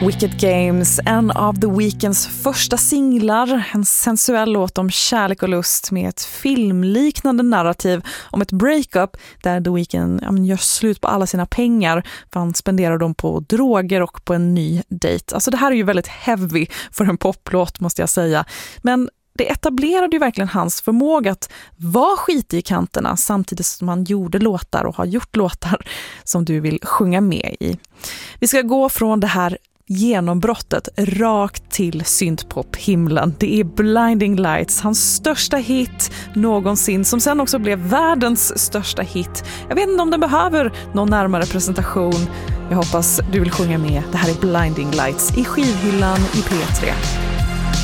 Wicked Games, en av The Weeknds första singlar, en sensuell låt om kärlek och lust med ett filmliknande narrativ om ett breakup där The Weeknd gör slut på alla sina pengar för han spenderar dem på droger och på en ny dejt. Alltså det här är ju väldigt heavy för en poplåt måste jag säga, men det etablerade ju verkligen hans förmåga att vara skitig i kanterna samtidigt som han gjorde låtar och har gjort låtar som du vill sjunga med i. Vi ska gå från det här genombrottet rakt till syntpop-himlen. Det är Blinding Lights, hans största hit någonsin, som sen också blev världens största hit. Jag vet inte om den behöver någon närmare presentation. Jag hoppas du vill sjunga med. Det här är Blinding Lights i skivhyllan i P3.